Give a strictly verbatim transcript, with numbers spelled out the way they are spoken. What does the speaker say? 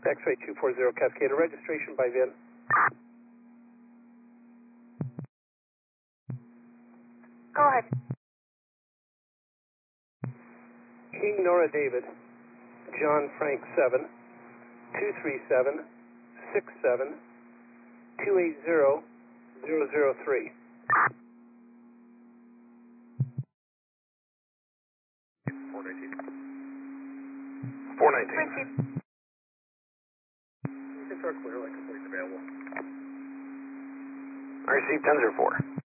X-ray two four zero Cascada, registration by V I N. Go ahead. King Nora David, John Frank seven, two three seven, six seven, two eight zero, zero zero three. four nineteen. four nineteen. Receive. Six are clear, like complete available. I received ten zero four.